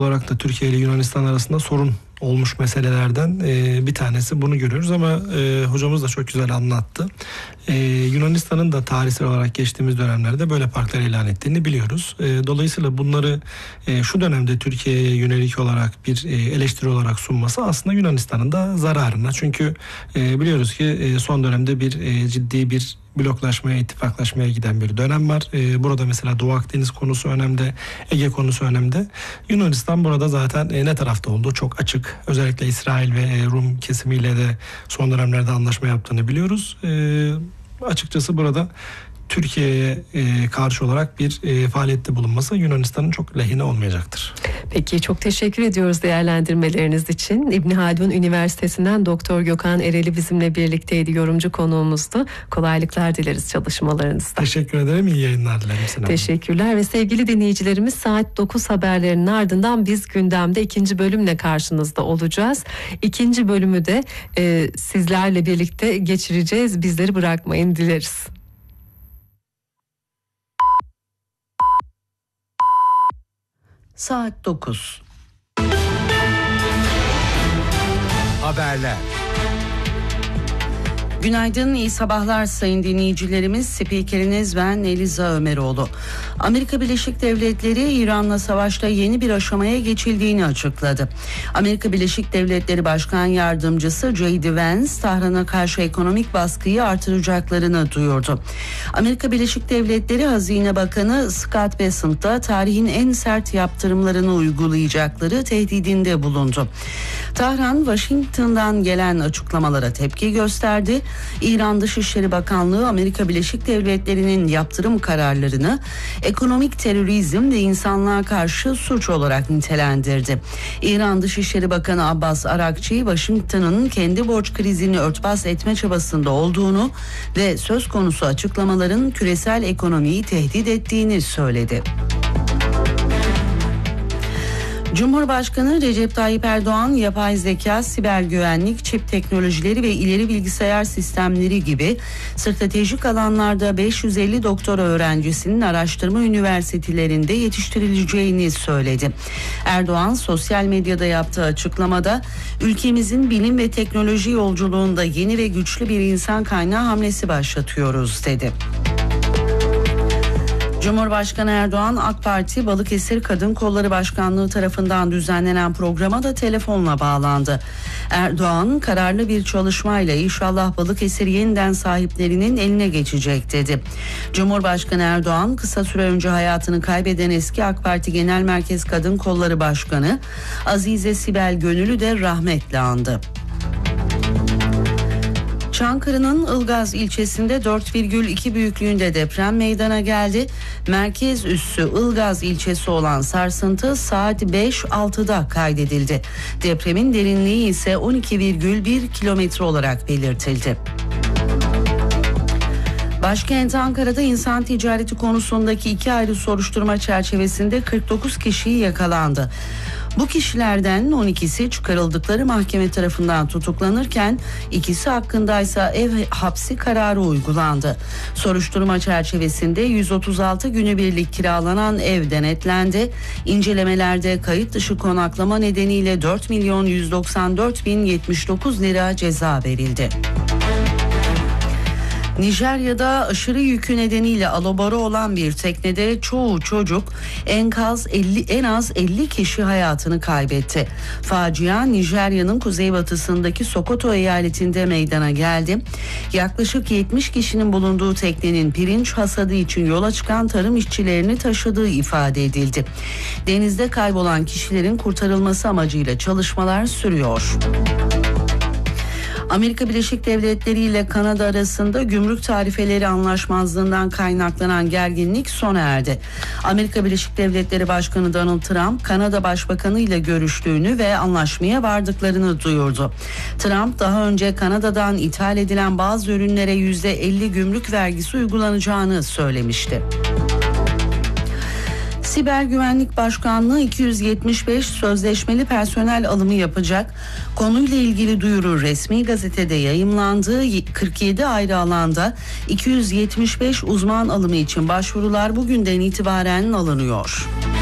olarak da Türkiye ile Yunanistan arasında sorun olmuş meselelerden bir tanesi, bunu görüyoruz ama hocamız da çok güzel anlattı. Yunanistan'ın da tarihsel olarak geçtiğimiz dönemlerde böyle parklar ilan ettiğini biliyoruz. Dolayısıyla bunları şu dönemde Türkiye'ye yönelik olarak bir eleştiri olarak sunması aslında Yunanistan'ın da zararına. Çünkü biliyoruz ki son dönemde ciddi bir bloklaşmaya, ittifaklaşmaya giden bir dönem var. Burada mesela Doğu Akdeniz konusu önemli, Ege konusu önemli. Yunanistan burada zaten ne tarafta olduğu çok açık. Özellikle İsrail ve Rum kesimiyle de son dönemlerde anlaşma yaptığını biliyoruz. Açıkçası burada Türkiye'ye karşı olarak bir faaliyette bulunması Yunanistan'ın çok lehine olmayacaktır. Peki, çok teşekkür ediyoruz değerlendirmeleriniz için. İbn Haldun Üniversitesi'nden Doktor Gökhan Ereli bizimle birlikteydi, yorumcu konuğumuzdu. Kolaylıklar dileriz çalışmalarınızda. Teşekkür ederim, iyi yayınlar dilerim Sinem. Teşekkürler ve sevgili dinleyicilerimiz, saat 9 haberlerinin ardından biz gündemde 2. bölümle karşınızda olacağız. 2. bölümü de sizlerle birlikte geçireceğiz. Bizleri bırakmayın dileriz. Saat 9. Haberler. Günaydın, iyi sabahlar sayın dinleyicilerimiz. Spikeriniz ben Eliza Ömeroğlu. Amerika Birleşik Devletleri İran'la savaşta yeni bir aşamaya geçildiğini açıkladı. Amerika Birleşik Devletleri Başkan Yardımcısı J.D. Vance, Tahran'a karşı ekonomik baskıyı artıracaklarını duyurdu. Amerika Birleşik Devletleri Hazine Bakanı Scott Bessent da tarihin en sert yaptırımlarını uygulayacakları tehdidinde bulundu. Tahran, Washington'dan gelen açıklamalara tepki gösterdi. İran Dışişleri Bakanlığı Amerika Birleşik Devletleri'nin yaptırım kararlarını ekonomik terörizm ve insanlığa karşı suç olarak nitelendirdi. İran Dışişleri Bakanı Abbas Arakçı, Washington'ın kendi borç krizini örtbas etme çabasında olduğunu ve söz konusu açıklamaların küresel ekonomiyi tehdit ettiğini söyledi. Cumhurbaşkanı Recep Tayyip Erdoğan, yapay zeka, siber güvenlik, çip teknolojileri ve ileri bilgisayar sistemleri gibi stratejik alanlarda 550 doktora öğrencisinin araştırma üniversitelerinde yetiştirileceğini söyledi. Erdoğan, sosyal medyada yaptığı açıklamada, ülkemizin bilim ve teknoloji yolculuğunda yeni ve güçlü bir insan kaynağı hamlesi başlatıyoruz dedi. Cumhurbaşkanı Erdoğan, AK Parti Balıkesir Kadın Kolları Başkanlığı tarafından düzenlenen programa da telefonla bağlandı. Erdoğan, kararlı bir çalışmayla inşallah Balıkesir yeniden sahiplerinin eline geçecek dedi. Cumhurbaşkanı Erdoğan, kısa süre önce hayatını kaybeden eski AK Parti Genel Merkez Kadın Kolları Başkanı Azize Sibel Gönül'ü de rahmetle andı. Çankırı'nın Ilgaz ilçesinde 4,2 büyüklüğünde deprem meydana geldi. Merkez üssü Ilgaz ilçesi olan sarsıntı saat 5.06'da kaydedildi. Depremin derinliği ise 12,1 kilometre olarak belirtildi. Başkent Ankara'da insan ticareti konusundaki 2 ayrı soruşturma çerçevesinde 49 kişiyi yakalandı. Bu kişilerden 12'si çıkarıldıkları mahkeme tarafından tutuklanırken ikisi hakkındaysa ev hapsi kararı uygulandı. Soruşturma çerçevesinde 136 günübirlik kiralanan ev denetlendi. İncelemelerde kayıt dışı konaklama nedeniyle 4.194.079 lira ceza verildi. Nijerya'da aşırı yükü nedeniyle alabora olan bir teknede çoğu çocuk, en az 50 kişi hayatını kaybetti. Facia Nijerya'nın kuzeybatısındaki Sokoto eyaletinde meydana geldi. Yaklaşık 70 kişinin bulunduğu teknenin pirinç hasadı için yola çıkan tarım işçilerini taşıdığı ifade edildi. Denizde kaybolan kişilerin kurtarılması amacıyla çalışmalar sürüyor. Amerika Birleşik Devletleri ile Kanada arasında gümrük tarifeleri anlaşmazlığından kaynaklanan gerginlik sona erdi. Amerika Birleşik Devletleri Başkanı Donald Trump, Kanada Başbakanı ile görüştüğünü ve anlaşmaya vardıklarını duyurdu. Trump, daha önce Kanada'dan ithal edilen bazı ürünlere %50 gümrük vergisi uygulanacağını söylemişti. Siber Güvenlik Başkanlığı 275 sözleşmeli personel alımı yapacak. Konuyla ilgili duyuru resmi gazetede yayımlandı. 47 ayrı alanda 275 uzman alımı için başvurular bugünden itibaren alınıyor.